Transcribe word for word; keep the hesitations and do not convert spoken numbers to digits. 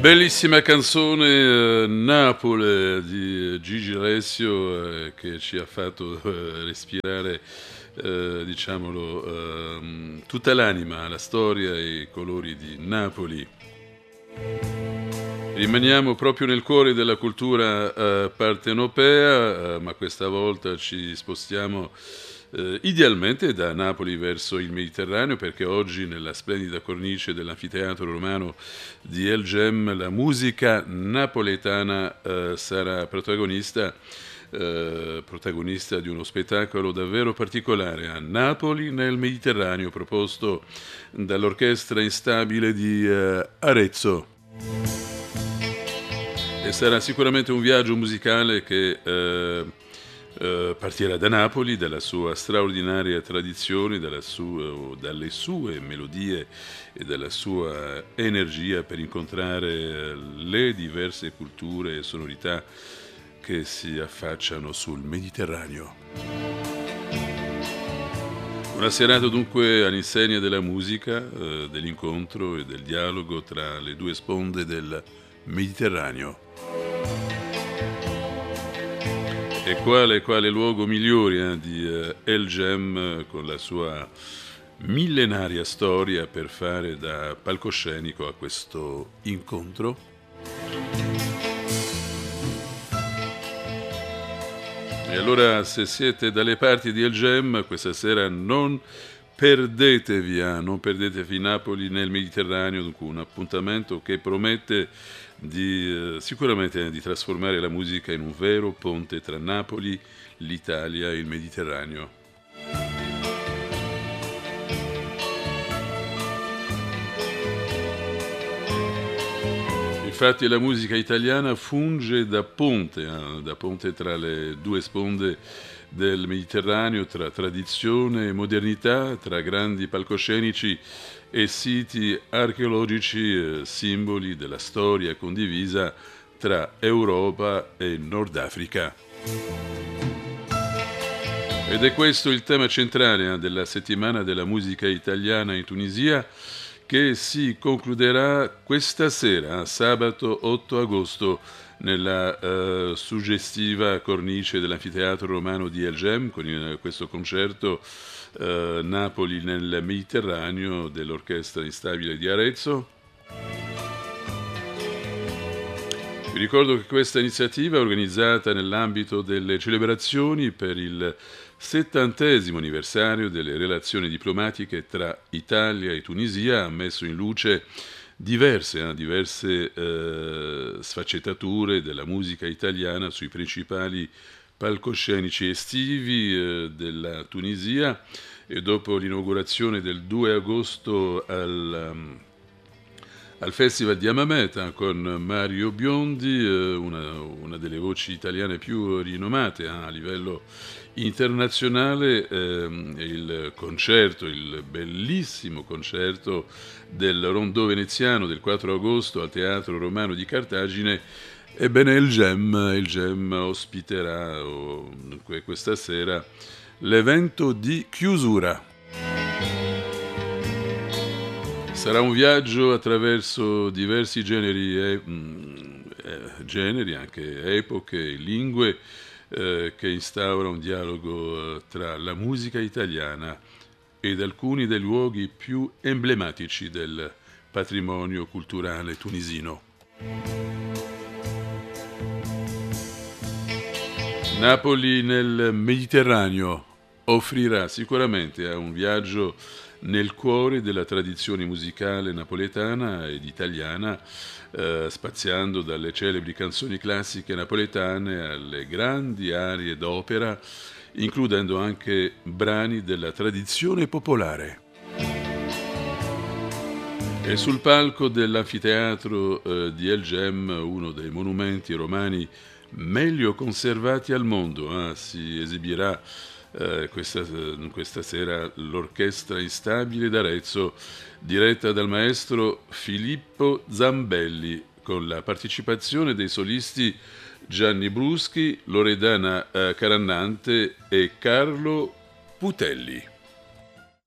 Bellissima canzone, eh, Napoli di Gigi Alessio, eh, che ci ha fatto eh, respirare, eh, diciamolo, ehm, tutta l'anima, la storia e i colori di Napoli. Rimaniamo proprio nel cuore della cultura eh, partenopea, eh, ma questa volta ci spostiamo eh, idealmente da Napoli verso il Mediterraneo, perché oggi nella splendida cornice dell'anfiteatro romano di El Gem la musica napoletana eh, sarà protagonista, eh, protagonista di uno spettacolo davvero particolare a Napoli nel Mediterraneo, proposto dall'orchestra instabile di eh, Arezzo. E sarà sicuramente un viaggio musicale che eh, eh, partirà da Napoli, dalla sua straordinaria tradizione, dalla sua, dalle sue melodie e dalla sua energia per incontrare le diverse culture e sonorità che si affacciano sul Mediterraneo. Una serata dunque all'insegna della musica, eh, dell'incontro e del dialogo tra le due sponde del Mediterraneo. E quale, quale luogo migliore eh, di eh, El Gem eh, con la sua millenaria storia per fare da palcoscenico a questo incontro? E allora, se siete dalle parti di El Gem, questa sera non perdetevi, ah, non perdetevi Napoli nel Mediterraneo, dunque un appuntamento che promette di, eh, sicuramente di trasformare la musica in un vero ponte tra Napoli, l'Italia e il Mediterraneo. Infatti la musica italiana funge da ponte, eh, da ponte tra le due sponde del Mediterraneo, tra tradizione e modernità, tra grandi palcoscenici e siti archeologici, eh, simboli della storia condivisa tra Europa e Nord Africa. Ed è questo il tema centrale eh, della settimana della musica italiana in Tunisia, che si concluderà questa sera, sabato otto agosto, nella eh, suggestiva cornice dell'anfiteatro romano di El Gem, con il, questo concerto eh, Napoli nel Mediterraneo dell'orchestra instabile di Arezzo. Vi ricordo che questa iniziativa è organizzata nell'ambito delle celebrazioni per il settantesimo anniversario delle relazioni diplomatiche tra Italia e Tunisia, ha messo in luce diverse, eh, diverse eh, sfaccettature della musica italiana sui principali palcoscenici estivi eh, della Tunisia, e dopo l'inaugurazione del due agosto al... Um, al Festival di Hammamet con Mario Biondi, una, una delle voci italiane più rinomate a livello internazionale, ehm, il concerto, il bellissimo concerto del Rondò veneziano del quattro agosto al Teatro Romano di Cartagine. Ebbene, il Gem, il Gem ospiterà oh, questa sera l'evento di chiusura. Sarà un viaggio attraverso diversi generi, eh, eh, generi anche epoche, lingue, eh, che instaura un dialogo eh, tra la musica italiana ed alcuni dei luoghi più emblematici del patrimonio culturale tunisino. Napoli nel Mediterraneo offrirà sicuramente un viaggio nel cuore della tradizione musicale napoletana ed italiana, eh, spaziando dalle celebri canzoni classiche napoletane alle grandi arie d'opera, includendo anche brani della tradizione popolare. E sul palco dell'anfiteatro eh, di El Gem, uno dei monumenti romani meglio conservati al mondo, eh, si esibirà Uh, questa, questa sera l'orchestra instabile d'Arezzo, diretta dal maestro Filippo Zambelli, con la partecipazione dei solisti Gianni Bruschi, Loredana uh, Carannante e Carlo Putelli.